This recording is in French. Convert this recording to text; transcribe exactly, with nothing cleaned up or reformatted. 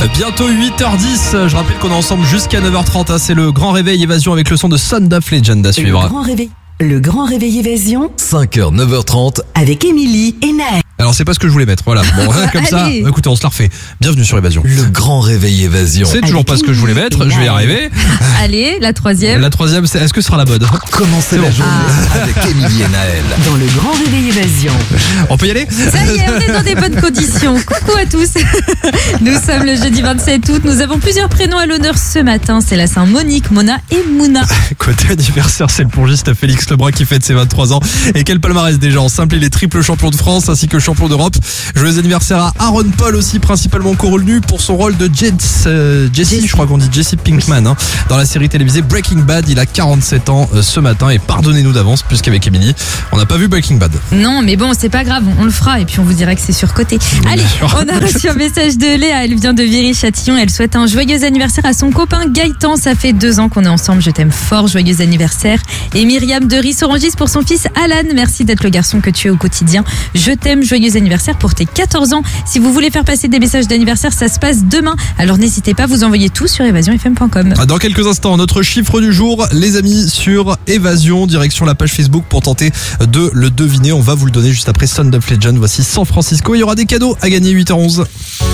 Bientôt huit heures dix, je rappelle qu'on est ensemble jusqu'à neuf heures trente, hein. C'est le grand réveil évasion avec le son de Sound of Legend à suivre. Le grand réveil, le grand réveil évasion, cinq heures, neuf heures trente, avec Émilie et Naël. Alors c'est pas ce que je voulais mettre, voilà. Bon, comme ça, Allez. écoutez, on se la refait. Bienvenue sur Évasion. le grand réveil évasion. C'est toujours Avec pas ce que je voulais Émilie mettre, et je vais y Naël. arriver. Allez, la troisième. La troisième, c'est est-ce que ce sera la bonne? Commencez la journée avec Émilie et Naël. Dans le grand réveil évasion. On peut y aller? Ça y est, on est dans des bonnes conditions. Coucou à tous. Nous sommes le jeudi vingt-sept août. Nous avons plusieurs prénoms à l'honneur ce matin. C'est la Saint-Monique, Mona et Mouna. Côté anniversaire, c'est le plongiste Félix Lebrun qui fête ses vingt-trois ans. Et quel palmarès déjà en simple, il est triple champion de France ainsi que champion d'Europe. Joyeux anniversaire à Aaron Paul aussi, principalement correnu pour son rôle de Jess, euh, Jesse, je crois qu'on dit Jesse Pinkman, hein, dans la série télévisée Breaking Bad. Il a quarante-sept ans euh, ce matin et pardonnez-nous d'avance puisqu'avec Émilie, on n'a pas vu Breaking Bad. Non, mais bon, c'est pas grave, on le fera et puis on vous dira que c'est surcoté. Allez, sûr. on a reçu un message de Léa, elle vient de Viry-Châtillon, elle souhaite un joyeux anniversaire à son copain Gaëtan, ça fait deux ans qu'on est ensemble, je t'aime fort, joyeux anniversaire. Et Myriam de Rissorangis pour son fils Alan, merci d'être le garçon que tu es au quotidien, je t'aime, joyeux anniversaire pour tes quatorze ans. Si vous voulez faire passer des messages d'anniversaire, ça se passe demain, alors n'hésitez pas, vous envoyez tout sur évasion f m point com. Dans quelques instants, notre chiffre du jour, les amis, sur Évasion, direction la page Facebook pour tenter de le deviner. On va vous le donner juste après Sound of Legend. Voici San Francisco. Il y aura des cadeaux à gagner, huit heures onze.